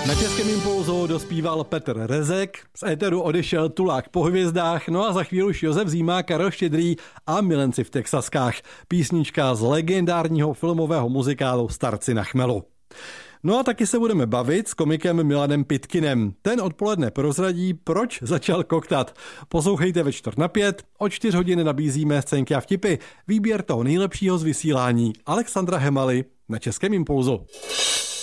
Na Českém impulzu dospíval Petr Rezek, z éteru odešel Tulák po hvězdách, no a za chvíli už Josef Zímá, Karel Štědrý a Milenci v Texaskách. Písnička z legendárního filmového muzikálu Starci na chmelu. No a taky se budeme bavit s komikem Milanem Pitkinem. Ten odpoledne prozradí, proč začal koktat. Poslouchejte ve 4:45, od 4 hodiny nabízíme scénky a vtipy. Výběr toho nejlepšího z vysílání Alexandra Hemaly na Českém impulzu.